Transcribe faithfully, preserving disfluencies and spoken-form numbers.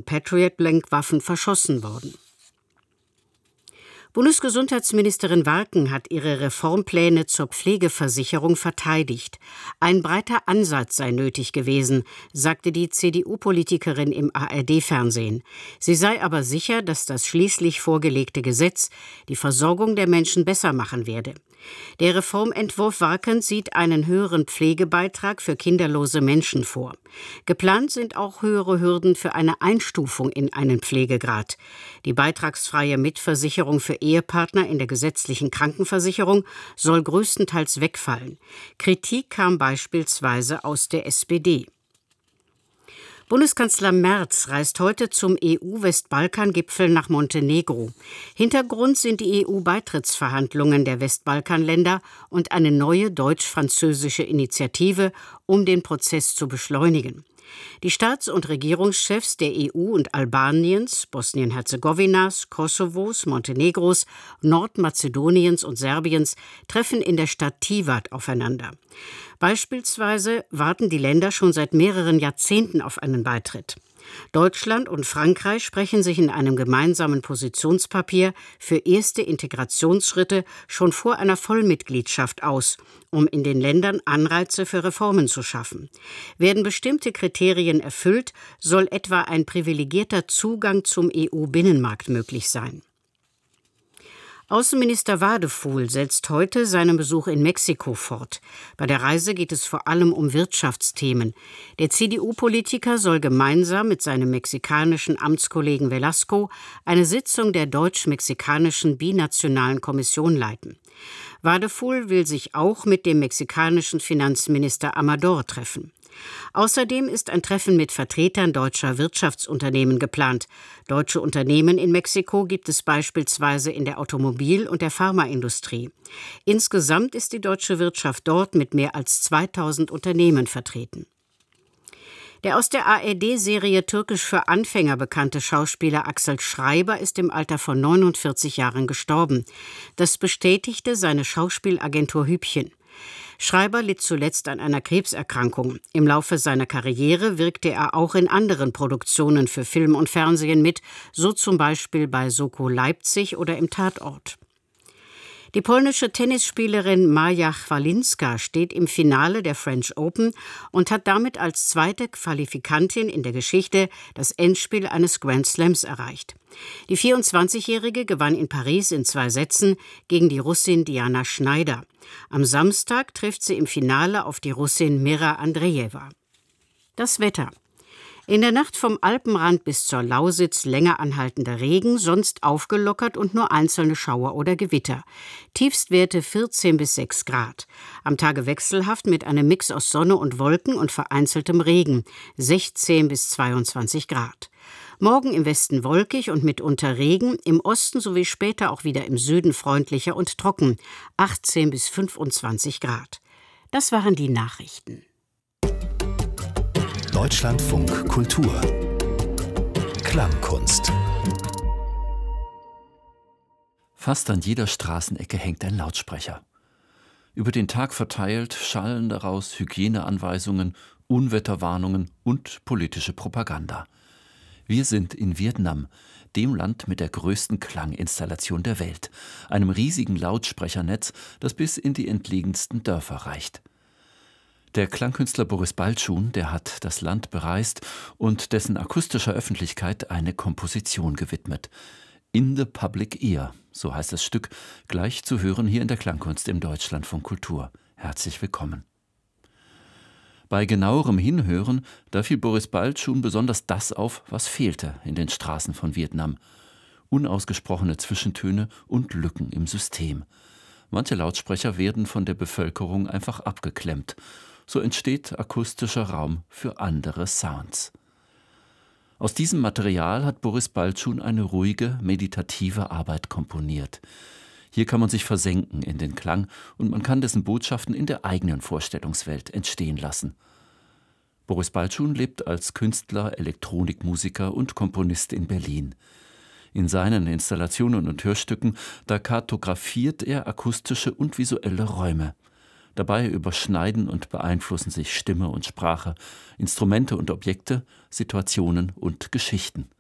Patriot-Lenkwaffen verschossen worden. Bundesgesundheitsministerin Warken hat ihre Reformpläne zur Pflegeversicherung verteidigt. Ein breiter Ansatz sei nötig gewesen, sagte die C D U-Politikerin im A R D-Fernsehen. Sie sei aber sicher, dass das schließlich vorgelegte Gesetz die Versorgung der Menschen besser machen werde. Der Reformentwurf Warkens sieht einen höheren Pflegebeitrag für kinderlose Menschen vor. Geplant sind auch höhere Hürden für eine Einstufung in einen Pflegegrad. Die beitragsfreie Mitversicherung für Ehepartner in der gesetzlichen Krankenversicherung soll größtenteils wegfallen. Kritik kam beispielsweise aus der S P D. Bundeskanzler Merz reist heute zum E U-Westbalkan-Gipfel nach Montenegro. Hintergrund sind die E U-Beitrittsverhandlungen der Westbalkanländer und eine neue deutsch-französische Initiative, um den Prozess zu beschleunigen. Die Staats- und Regierungschefs der E U und Albaniens, Bosnien-Herzegowinas, Kosovos, Montenegros, Nordmazedoniens und Serbiens treffen in der Stadt Tivat aufeinander. Beispielsweise warten die Länder schon seit mehreren Jahrzehnten auf einen Beitritt. Deutschland und Frankreich sprechen sich in einem gemeinsamen Positionspapier für erste Integrationsschritte schon vor einer Vollmitgliedschaft aus, um in den Ländern Anreize für Reformen zu schaffen. Werden bestimmte Kriterien erfüllt, soll etwa ein privilegierter Zugang zum E U-Binnenmarkt möglich sein. Außenminister Wadefuhl setzt heute seinen Besuch in Mexiko fort. Bei der Reise geht es vor allem um Wirtschaftsthemen. Der C D U-Politiker soll gemeinsam mit seinem mexikanischen Amtskollegen Velasco eine Sitzung der deutsch-mexikanischen Binationalen Kommission leiten. Wadefuhl will sich auch mit dem mexikanischen Finanzminister Amador treffen. Außerdem ist ein Treffen mit Vertretern deutscher Wirtschaftsunternehmen geplant. Deutsche Unternehmen in Mexiko gibt es beispielsweise in der Automobil- und der Pharmaindustrie. Insgesamt ist die deutsche Wirtschaft dort mit mehr als zweitausend Unternehmen vertreten. Der aus der A R D-Serie Türkisch für Anfänger bekannte Schauspieler Axel Schreiber ist im Alter von neunundvierzig Jahren gestorben. Das bestätigte seine Schauspielagentur Hübchen. Schreiber litt zuletzt an einer Krebserkrankung. Im Laufe seiner Karriere wirkte er auch in anderen Produktionen für Film und Fernsehen mit, so zum Beispiel bei Soko Leipzig oder im Tatort. Die polnische Tennisspielerin Maja Chwalinska steht im Finale der French Open und hat damit als zweite Qualifikantin in der Geschichte das Endspiel eines Grand Slams erreicht. Die vierundzwanzigjährige gewann in Paris in zwei Sätzen gegen die Russin Diana Schneider. Am Samstag trifft sie im Finale auf die Russin Mira Andreeva. Das Wetter. In der Nacht vom Alpenrand bis zur Lausitz länger anhaltender Regen, sonst aufgelockert und nur einzelne Schauer oder Gewitter. Tiefstwerte vierzehn bis sechs Grad. Am Tage wechselhaft mit einem Mix aus Sonne und Wolken und vereinzeltem Regen, sechzehn bis zweiundzwanzig Grad. Morgen im Westen wolkig und mitunter Regen, im Osten sowie später auch wieder im Süden freundlicher und trocken, achtzehn bis fünfundzwanzig Grad. Das waren die Nachrichten. Deutschlandfunk Kultur Klangkunst. Fast an jeder Straßenecke hängt ein Lautsprecher. Über den Tag verteilt schallen daraus Hygieneanweisungen, Unwetterwarnungen und politische Propaganda. Wir sind in Vietnam, dem Land mit der größten Klanginstallation der Welt, einem riesigen Lautsprechernetz, das bis in die entlegensten Dörfer reicht. Der Klangkünstler Boris Balczuhn, der hat das Land bereist und dessen akustischer Öffentlichkeit eine Komposition gewidmet. In the Public Ear, so heißt das Stück, gleich zu hören hier in der Klangkunst im Deutschlandfunk Kultur. Herzlich willkommen. Bei genauerem Hinhören, da fiel Boris Balczuhn besonders das auf, was fehlte in den Straßen von Vietnam. Unausgesprochene Zwischentöne und Lücken im System. Manche Lautsprecher werden von der Bevölkerung einfach abgeklemmt. So entsteht akustischer Raum für andere Sounds. Aus diesem Material hat Boris Balczuhn eine ruhige, meditative Arbeit komponiert. Hier kann man sich versenken in den Klang und man kann dessen Botschaften in der eigenen Vorstellungswelt entstehen lassen. Boris Balczuhn lebt als Künstler, Elektronikmusiker und Komponist in Berlin. In seinen Installationen und Hörstücken, da kartografiert er akustische und visuelle Räume. Dabei überschneiden und beeinflussen sich Stimme und Sprache, Instrumente und Objekte, Situationen und Geschichten.